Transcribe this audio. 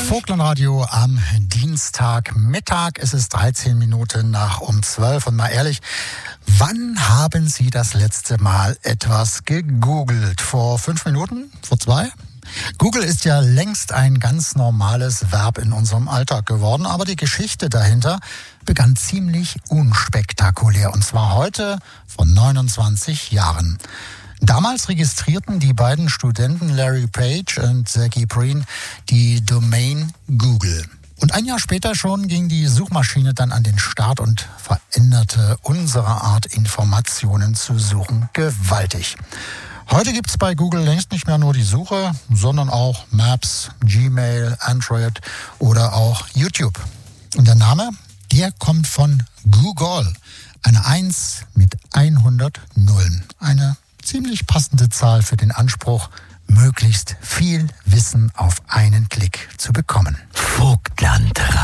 Vogtlandradio am Dienstagmittag. Es ist 13 Minuten nach um 12. Und mal ehrlich, wann haben Sie das letzte Mal etwas gegoogelt? Vor 5 Minuten? Vor 2? Google ist ja längst ein ganz normales Verb in unserem Alltag geworden, aber die Geschichte dahinter begann ziemlich unspektakulär, und zwar heute vor 29 Jahren. Damals registrierten die beiden Studenten Larry Page und Sergey Brin die Domain Google. Und ein Jahr später schon ging die Suchmaschine dann an den Start und veränderte unsere Art, Informationen zu suchen, gewaltig. Heute gibt es bei Google längst nicht mehr nur die Suche, sondern auch Maps, Gmail, Android oder auch YouTube. Und der Name, der kommt von Google. Eine 1 mit 100 Nullen. Eine ziemlich passende Zahl für den Anspruch, möglichst viel Wissen auf einen Klick zu bekommen. Vogtland